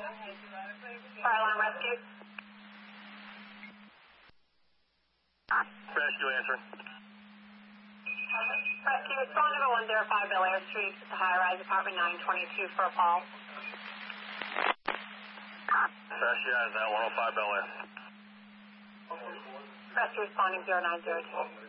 Fire alarm rescue. Rescue answering. Rescue, respond to 105 Bel Air Street, the high-rise apartment 922 for a call. Rescue has that 105 Bel Air. Rescue responding 0902.